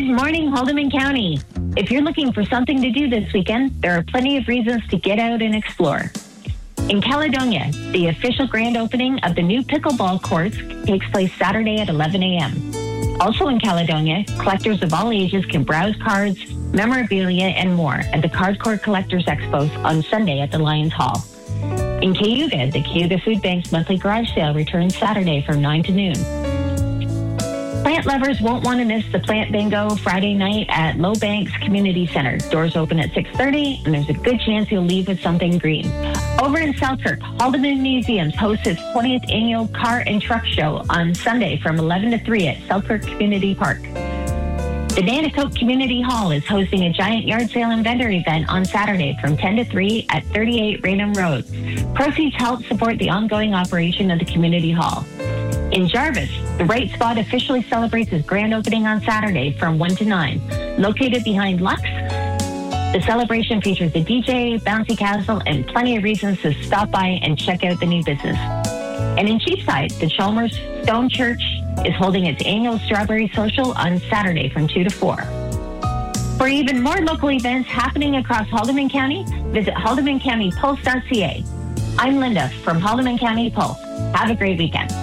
Good morning, Haldeman County. If you're looking for something to do this weekend, there are plenty of reasons to get out and explore. In Caledonia, the official grand opening of the new pickleball courts takes place Saturday at 11 a.m. Also in Caledonia, collectors of all ages can browse cards, memorabilia, and more at the Card Court Collectors Expo on Sunday at the Lions Hall. In Cayuga, the Cayuga Food Bank's monthly garage sale returns Saturday from 9 to noon. Plant lovers won't want to miss the Plant Bingo Friday night at Low Banks Community Center. Doors open at 6:30, and there's a good chance you'll leave with something green. Over in Selkirk, Haldeman Museums hosts its 20th annual Car and Truck Show on Sunday from 11 to 3 at Selkirk Community Park. The Nanticoke Community Hall is hosting a giant yard sale and vendor event on Saturday from 10 to 3 at 38 Raynham Road. Proceeds help support the ongoing operation of the Community Hall. In Jarvis, the Right Spot officially celebrates its grand opening on Saturday from 1 to 9. Located behind Lux, the celebration features a DJ, bouncy castle, and plenty of reasons to stop by and check out the new business. And in Cheapside, the Chalmers Stone Church is holding its annual Strawberry Social on Saturday from 2 to 4. For even more local events happening across Haldeman County, visit haldemancountypulse.ca. I'm Linda from Haldeman County Pulse. Have a great weekend.